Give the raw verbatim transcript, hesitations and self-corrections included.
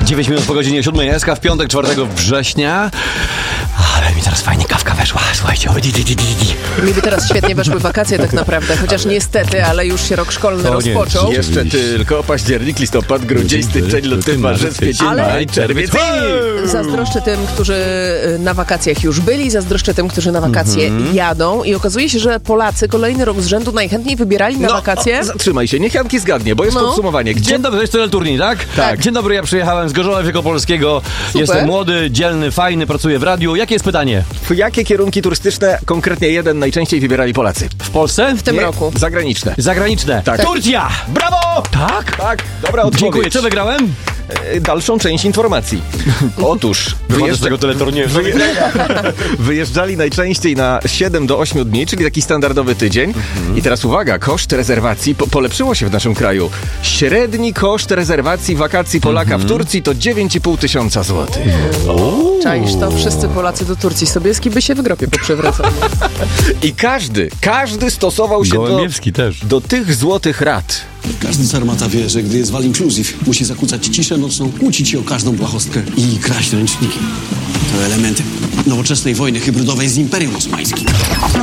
dziewięć minut po godzinie siódmej, S K w piątek, czwartego września. Ale mi teraz fajnie kawka weszła, słuchajcie. Di, di, di, di, di. Mi by teraz świetnie weszły wakacje tak naprawdę, chociaż niestety, ale już się rok szkolny O nie, rozpoczął. Jeszcze tylko październik, listopad, grudzień, styczeń, luty, marzec, kwiecień, Ale- maj, czerwiec. Zazdroszczę tym, którzy na wakacjach już byli, zazdroszczę tym, którzy na wakacje Mhm. jadą i okazuje się, że Polacy kolejny rok z rzędu najchętniej wybierali na wakacje. o, zatrzymaj się, niech Janki zgadnie, bo jest No. podsumowanie. Gdzie Dzień dobry, to jest Tyle Turniej, tak? Tak. Dzień dobry, ja przyjechałem z Gorzowa Wielkopolskiego. Super. Jestem młody, dzielny, fajny, pracuję w radiu. Jakie jest pytanie? W jakie kierunki turystyczne, konkretnie jeden, najczęściej wybierali Polacy? W Polsce? W tym Nie, roku. Zagraniczne. Zagraniczne. Tak. Turcja! Brawo! Tak? Tak, dobra odpowiedź. Dziękuję. Co wygrałem? E, Dalszą część informacji. Otóż Wyjeżdża... z tego teleturnieju. wyjeżdżali najczęściej na siedem do ośmiu dni, czyli taki standardowy tydzień. I teraz uwaga, koszt rezerwacji po polepszyło się w naszym kraju. Średni koszt rezerwacji wakacji Polaka w Turcji to dziewięć i pół tysiąca złotych. Czaisz to? Wszyscy Polacy do Turcji. Sobieski by się w grobie poprzewracał. I każdy, każdy stosował się do, Gołębiewski też. do tych złotych rad. Każdy sarmata wie, że gdy jest all inclusive, musi zakłócać ciszę nocną, kłócić się o każdą błahostkę i kraść ręczniki. To elementy nowoczesnej wojny hybrydowej z Imperium Osmańskim.